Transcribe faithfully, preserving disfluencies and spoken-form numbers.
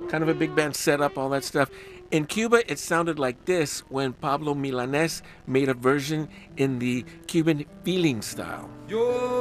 kind of a big band setup, all that stuff. In Cuba, it sounded like this when Pablo Milanés made a version in the Cuban feeling style.